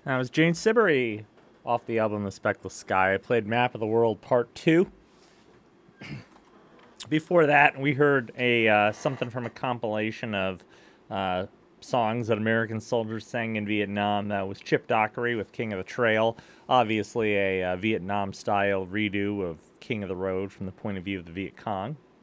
That was Jane Siberry off the album The Speckless Sky. I played Map of the World Part 2. Before that, we heard a something from a compilation of uh, songs that American soldiers sang in Vietnam. That was Chip Dockery with King of the Trail. Obviously, a Vietnam style redo of King of the Road from the point of view of the Viet Cong.